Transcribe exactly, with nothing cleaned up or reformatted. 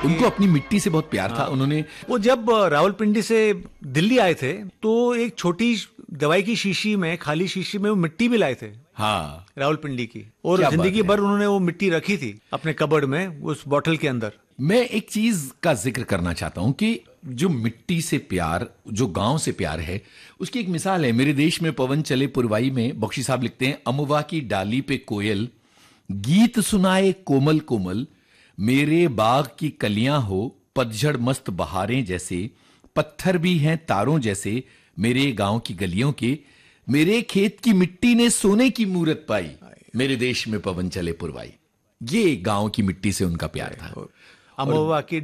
उनको अपनी मिट्टी से बहुत प्यार था। उन्होंने वो जब रावलपिंडी से दिल्ली आए थे तो एक छोटी दवाई की शीशी में, खाली शीशी में वो मिट्टी भी लाए थे। हाँ, रावलपिंडी की, और क्या जिंदगी बात है। भर उन्होंने वो मिट्टी रखी थी अपने कबर्ड में, उस बॉटल के अंदर। मैं एक चीज का जिक्र करना चाहता हूं कि जो मिट्टी से प्यार, जो गांव से प्यार है, उसकी एक मिसाल है। मेरे देश में पवन चले पुरवाई में बख्शी साहब लिखते हैं, अमुवा की डाली पे कोयल गीत सुनाए कोमल कोमल, मेरे बाग की कलियां हो पतझड़ मस्त बहारें जैसे, पत्थर भी हैं तारों जैसे मेरे गांव की गलियों के, मेरे खेत की मिट्टी ने सोने की मूरत पाई, मेरे देश में पवन चले पुरवाई। ये गांव की मिट्टी से उनका प्यार था। अमोवा की